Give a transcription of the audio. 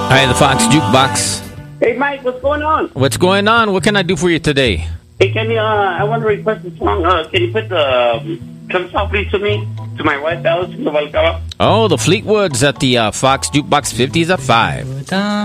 Hi, the Fox Jukebox. Hey, Mike, what's going on? What's going on? What can I do for you today? Hey, can you, I want to request a song. Can you put the, Come Softly to Me, to my wife, Alice Novalcava? Oh, the Fleetwoods at the Fox Jukebox 50s at 5.